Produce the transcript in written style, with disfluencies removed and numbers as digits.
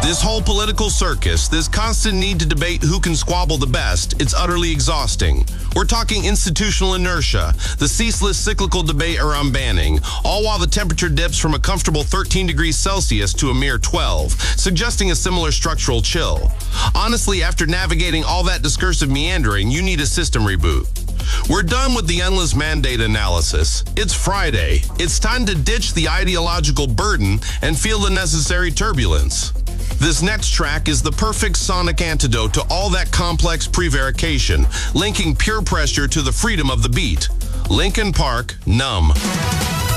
This whole political circus, this constant need to debate who can squabble the best, it's utterly exhausting. We're talking institutional inertia, the ceaseless cyclical debate around banning, all while the temperature dips from a comfortable 13 degrees Celsius to a mere 12, suggesting a similar structural chill. Honestly, after navigating all that discursive meandering, you need a system reboot. We're done with the endless mandate analysis. It's Friday. It's time to ditch the ideological burden and feel the necessary turbulence. This next track is the perfect sonic antidote to all that complex prevarication, linking pure pressure to the freedom of the beat. Linkin Park, Numb.